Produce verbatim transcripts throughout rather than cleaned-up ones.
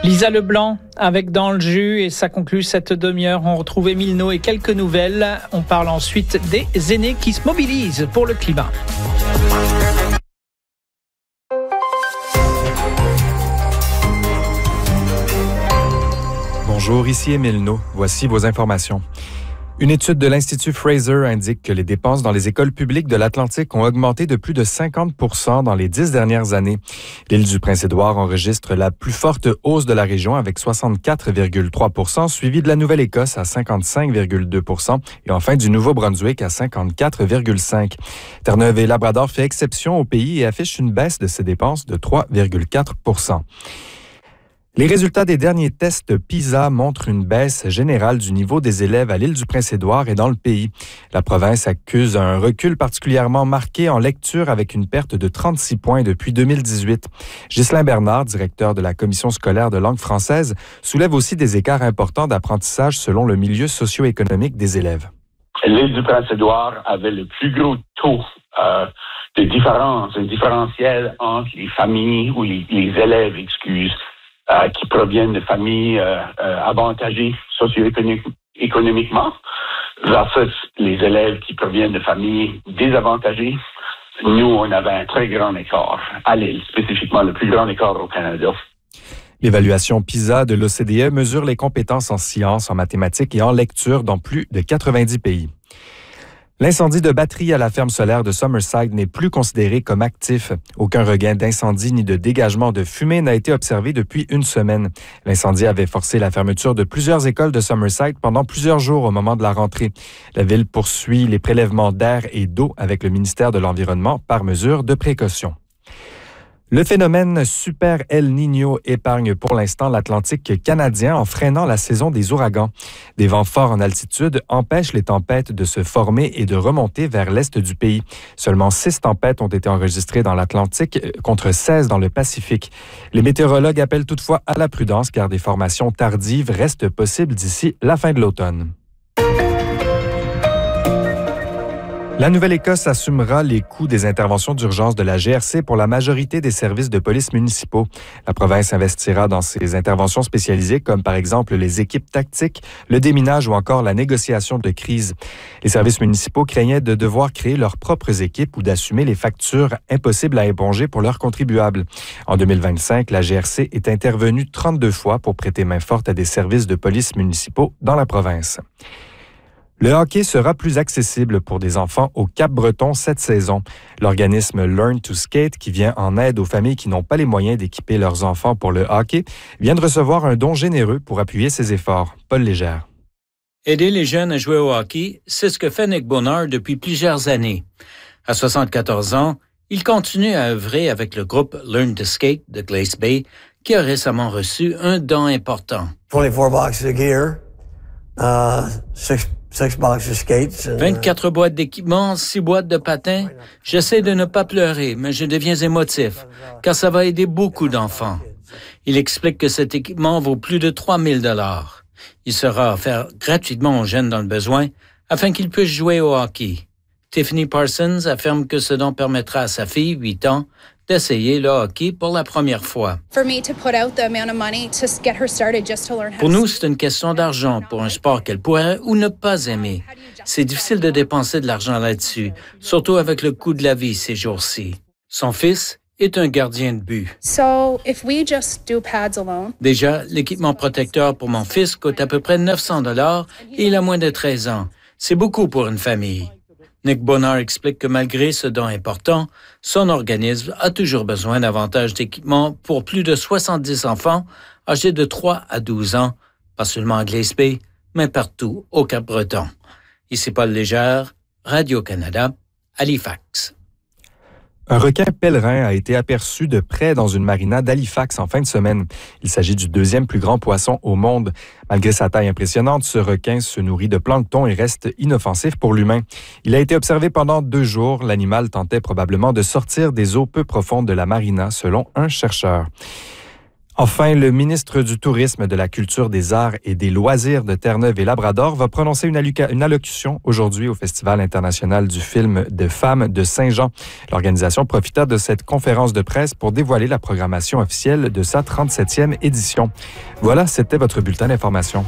Lisa Leblanc avec Dans le jus et ça conclut cette demi-heure. On retrouve Émile No et quelques nouvelles. On parle ensuite des aînés qui se mobilisent pour le climat. Bonjour, ici Émile No. Voici vos informations. Une étude de l'Institut Fraser indique que les dépenses dans les écoles publiques de l'Atlantique ont augmenté de plus de cinquante pour cent dans les dix dernières années. L'île du Prince-Édouard enregistre la plus forte hausse de la région avec soixante-quatre virgule trois pour cent, suivi de la Nouvelle-Écosse à cinquante-cinq virgule deux pour cent et enfin du Nouveau-Brunswick à cinquante-quatre virgule cinq pour cent. Terre-Neuve et Labrador fait exception au pays et affiche une baisse de ses dépenses de trois virgule quatre pour cent. Les résultats des derniers tests PISA montrent une baisse générale du niveau des élèves à l'île du Prince-Édouard et dans le pays. La province accuse un recul particulièrement marqué en lecture avec une perte de trente-six points depuis deux mille dix-huit. Ghislain Bernard, directeur de la Commission scolaire de langue française, soulève aussi des écarts importants d'apprentissage selon le milieu socio-économique des élèves. L'île du Prince-Édouard avait le plus gros taux euh, de différence, un différentiel entre les familles ou les, les élèves, excuse, Euh, qui proviennent de familles euh, euh, avantagées socio-économiquement versus les élèves qui proviennent de familles désavantagées. Nous, on avait un très grand écart à l'île, spécifiquement le plus grand écart au Canada. L'évaluation PISA de l'O C D E mesure les compétences en sciences, en mathématiques et en lecture dans plus de quatre-vingt-dix pays. L'incendie de batterie à la ferme solaire de Summerside n'est plus considéré comme actif. Aucun regain d'incendie ni de dégagement de fumée n'a été observé depuis une semaine. L'incendie avait forcé la fermeture de plusieurs écoles de Summerside pendant plusieurs jours au moment de la rentrée. La ville poursuit les prélèvements d'air et d'eau avec le ministère de l'Environnement par mesure de précaution. Le phénomène Super El Niño épargne pour l'instant l'Atlantique canadien en freinant la saison des ouragans. Des vents forts en altitude empêchent les tempêtes de se former et de remonter vers l'est du pays. Seulement six tempêtes ont été enregistrées dans l'Atlantique contre seize dans le Pacifique. Les météorologues appellent toutefois à la prudence car des formations tardives restent possibles d'ici la fin de l'automne. La Nouvelle-Écosse assumera les coûts des interventions d'urgence de la G R C pour la majorité des services de police municipaux. La province investira dans ces interventions spécialisées comme par exemple les équipes tactiques, le déminage ou encore la négociation de crise. Les services municipaux craignaient de devoir créer leurs propres équipes ou d'assumer les factures impossibles à éponger pour leurs contribuables. En deux mille vingt-cinq, la G R C est intervenue trente-deux fois pour prêter main forte à des services de police municipaux dans la province. Le hockey sera plus accessible pour des enfants au Cap-Breton cette saison. L'organisme Learn to Skate, qui vient en aide aux familles qui n'ont pas les moyens d'équiper leurs enfants pour le hockey, vient de recevoir un don généreux pour appuyer ses efforts. Paul Légère. Aider les jeunes à jouer au hockey, c'est ce que fait Nick Bonheur depuis plusieurs années. À soixante-quatorze ans, il continue à œuvrer avec le groupe Learn to Skate de Glace Bay, qui a récemment reçu un don important. twenty-four boxes of gear, uh, six Six boxes of skates and, vingt-quatre boîtes d'équipement, six boîtes de patins. J'essaie de ne pas pleurer, mais je deviens émotif, car ça va aider beaucoup d'enfants. Il explique que cet équipement vaut plus de trois mille dollars. Il sera offert gratuitement aux jeunes dans le besoin, afin qu'ils puissent jouer au hockey. Tiffany Parsons affirme que ce don permettra à sa fille, huit ans, d'essayer le hockey pour la première fois. Pour nous, c'est une question d'argent pour un sport qu'elle pourrait ou ne pas aimer. C'est difficile de dépenser de l'argent là-dessus, surtout avec le coût de la vie ces jours-ci. Son fils est un gardien de but. So, if we just do pads alone... Déjà, l'équipement protecteur pour mon fils coûte à peu près neuf cents dollars et il a moins de treize ans. C'est beaucoup pour une famille. Nick Bonheur explique que malgré ce don important, son organisme a toujours besoin davantage d'équipements pour plus de soixante-dix enfants âgés de trois à douze ans, pas seulement à Glace Bay, mais partout au Cap-Breton. Ici Paul Légère, Radio-Canada, Halifax. Un requin pèlerin a été aperçu de près dans une marina d'Halifax en fin de semaine. Il s'agit du deuxième plus grand poisson au monde. Malgré sa taille impressionnante, ce requin se nourrit de plancton et reste inoffensif pour l'humain. Il a été observé pendant deux jours. L'animal tentait probablement de sortir des eaux peu profondes de la marina, selon un chercheur. Enfin, le ministre du Tourisme, de la Culture, des Arts et des Loisirs de Terre-Neuve et Labrador va prononcer une, alloca- une allocution aujourd'hui au Festival international du film de femmes de Saint-Jean. L'organisation profita de cette conférence de presse pour dévoiler la programmation officielle de sa trente-septième édition. Voilà, c'était votre bulletin d'information.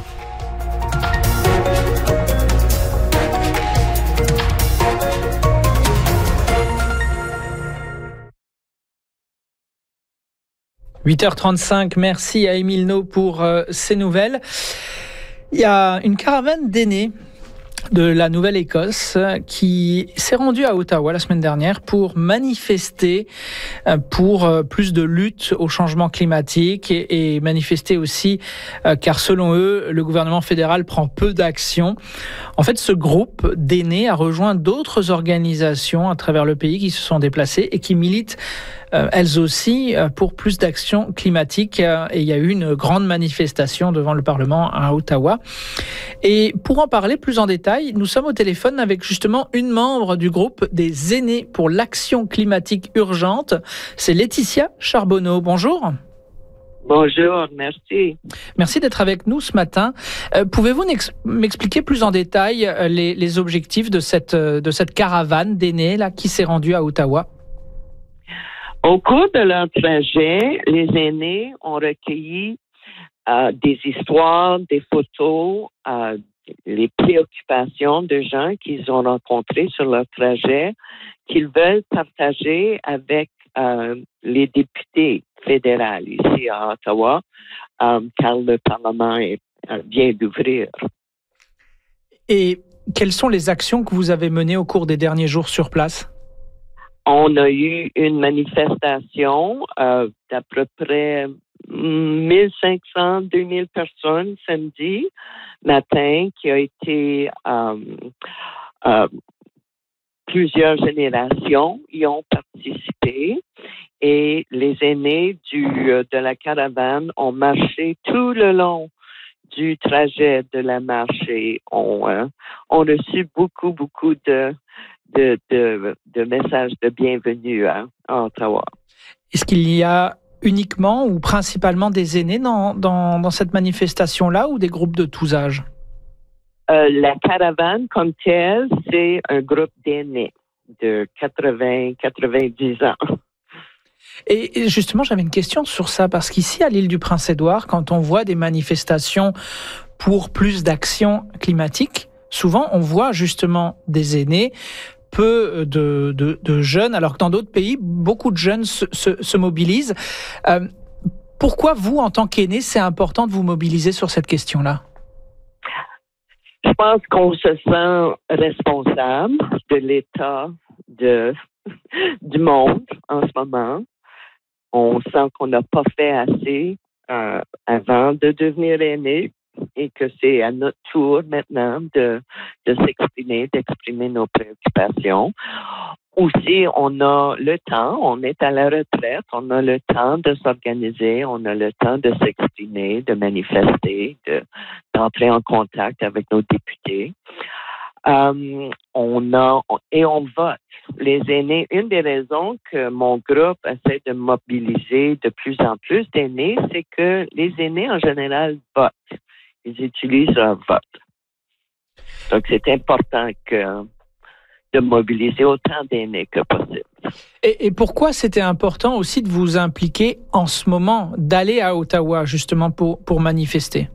huit heures trente-cinq, merci à Émile No pour euh, ces nouvelles. Il y a une caravane d'aînés de la Nouvelle-Écosse qui s'est rendue à Ottawa la semaine dernière pour manifester pour plus de lutte au changement climatique et, et manifester aussi car selon eux, le gouvernement fédéral prend peu d'action. En fait, ce groupe d'aînés a rejoint d'autres organisations à travers le pays qui se sont déplacées et qui militent Euh, elles aussi, euh, pour plus d'action climatique. Euh, et il y a eu une grande manifestation devant le Parlement à Ottawa. Et pour en parler plus en détail, nous sommes au téléphone avec justement une membre du groupe des aînés pour l'action climatique urgente. C'est Laetitia Charbonneau. Bonjour. Bonjour, merci. Merci d'être avec nous ce matin. Euh, pouvez-vous n'ex- m'expliquer plus en détail euh, les, les objectifs de cette, euh, de cette caravane d'aînés là, qui s'est rendue à Ottawa? Au cours de leur trajet, les aînés ont recueilli euh, des histoires, des photos, euh, les préoccupations de gens qu'ils ont rencontrés sur leur trajet, qu'ils veulent partager avec euh, les députés fédéraux ici à Ottawa, euh, car le Parlement est, euh, vient d'ouvrir. Et quelles sont les actions que vous avez menées au cours des derniers jours sur place? On a eu une manifestation euh, d'à peu près mille cinq cents, deux mille personnes samedi matin qui a été euh, euh, plusieurs générations y ont participé et les aînés du, de la caravane ont marché tout le long du trajet de la marche et ont, euh, ont reçu beaucoup, beaucoup de De, de, de messages de bienvenue à, à Ottawa. Est-ce qu'il y a uniquement ou principalement des aînés dans, dans, dans cette manifestation-là ou des groupes de tous âges? Euh, la caravane comme telle, c'est un groupe d'aînés de quatre-vingts à quatre-vingt-dix ans. Et justement, j'avais une question sur ça, parce qu'ici, à l'île du Prince-Édouard, quand on voit des manifestations pour plus d'action climatique, souvent on voit justement des aînés, peu de, de, de jeunes, alors que dans d'autres pays, beaucoup de jeunes se, se, se mobilisent. Euh, pourquoi vous, en tant qu'aînés, c'est important de vous mobiliser sur cette question-là? Je pense qu'on se sent responsable de l'état de, du monde en ce moment. On sent qu'on n'a pas fait assez euh, avant de devenir aîné et que c'est à notre tour maintenant de, de s'exprimer, d'exprimer nos préoccupations. Aussi, on a le temps, on est à la retraite, on a le temps de s'organiser, on a le temps de s'exprimer, de manifester, de, d'entrer en contact avec nos députés. Um, on a et on vote. Les aînés, une des raisons que mon groupe essaie de mobiliser de plus en plus d'aînés, c'est que les aînés en général votent. Ils utilisent leur vote. Donc c'est important que de mobiliser autant d'aînés que possible. Et, et pourquoi c'était important aussi de vous impliquer en ce moment, d'aller à Ottawa justement pour pour manifester?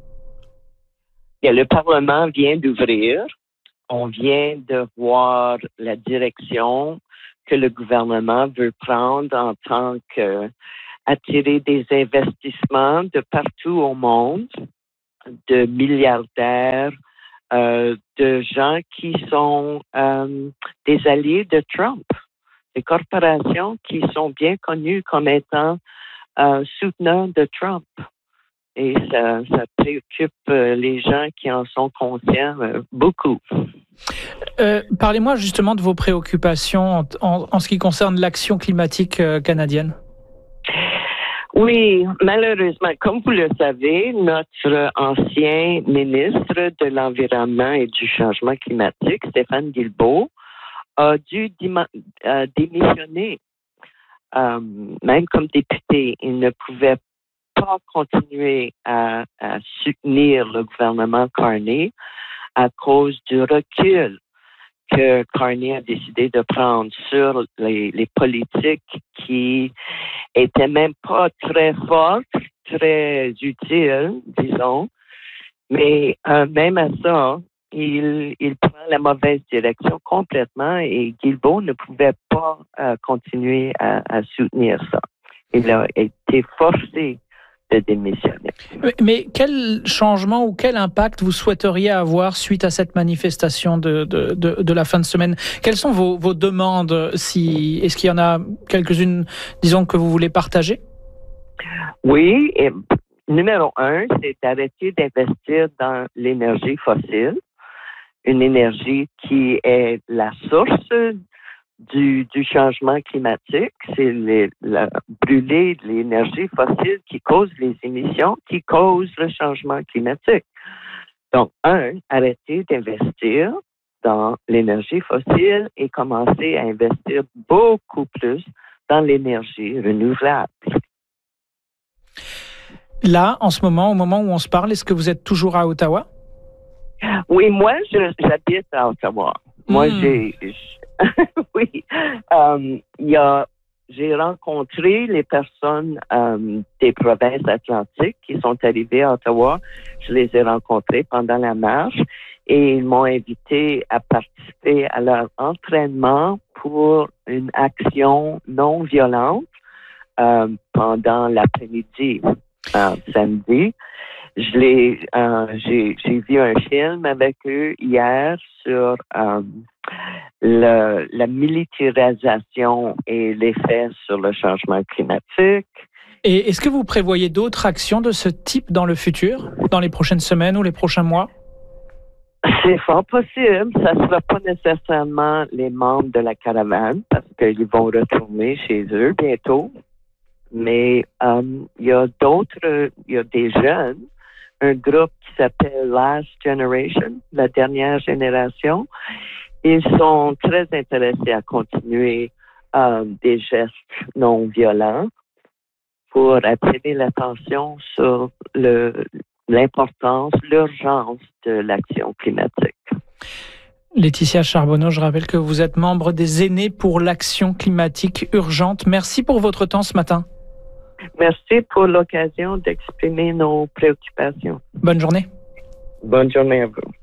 Et le Parlement vient d'ouvrir. On vient de voir la direction que le gouvernement veut prendre en tant que attirer des investissements de partout au monde, de milliardaires, euh, de gens qui sont euh, des alliés de Trump, des corporations qui sont bien connues comme étant euh, souteneurs de Trump. Et ça, ça préoccupe les gens qui en sont conscients euh, beaucoup. Euh, parlez-moi justement de vos préoccupations en, en, en ce qui concerne l'action climatique euh, canadienne. Oui, malheureusement, comme vous le savez, notre ancien ministre de l'Environnement et du Changement climatique, Stéphane Guilbeault, a dû dima- euh, démissionner. Euh, même comme député, il ne pouvait pas continuer à, à soutenir le gouvernement Carney à cause du recul que Carney a décidé de prendre sur les, les politiques qui étaient même pas très fortes, très utiles, disons. Mais euh, même à ça, il, il prend la mauvaise direction complètement et Guilbeault ne pouvait pas euh, continuer à, à soutenir ça. Il a été forcé de démissionner. Mais, mais quel changement ou quel impact vous souhaiteriez avoir suite à cette manifestation de, de, de, de la fin de semaine? Quelles sont vos, vos demandes? Si, est-ce qu'il y en a quelques-unes, disons, que vous voulez partager? Oui. Et, numéro un, c'est d'arrêter d'investir dans l'énergie fossile, une énergie qui est la source Du, du changement climatique, c'est les, la, brûler de l'énergie fossile qui cause les émissions, qui cause le changement climatique. Donc, un, arrêter d'investir dans l'énergie fossile et commencer à investir beaucoup plus dans l'énergie renouvelable. Là, en ce moment, au moment où on se parle, est-ce que vous êtes toujours à Ottawa? Oui, moi, je, j'habite à Ottawa. Moi, mmh. j'ai... oui. Um, il y a, j'ai rencontré les personnes um, des provinces atlantiques qui sont arrivées à Ottawa. Je les ai rencontrées pendant la marche et ils m'ont invité à participer à leur entraînement pour une action non violente um, pendant l'après-midi, um, samedi. Je l'ai, euh, j'ai, j'ai vu un film avec eux hier sur euh, le, la militarisation et l'effet sur le changement climatique. Et est-ce que vous prévoyez d'autres actions de ce type dans le futur, dans les prochaines semaines ou les prochains mois? C'est fort possible. Ça ne sera pas nécessairement les membres de la caravane parce qu'ils vont retourner chez eux bientôt. Mais euh, il y a d'autres, il y a des jeunes, un groupe qui s'appelle Last Generation, la dernière génération. Ils sont très intéressés à continuer euh, des gestes non violents pour attirer l'attention sur le, l'importance, l'urgence de l'action climatique. Laetitia Charbonneau, je rappelle que vous êtes membre des Aînés pour l'action climatique urgente. Merci pour votre temps ce matin. Merci pour l'occasion d'exprimer nos préoccupations. Bonne journée. Bonne journée à vous.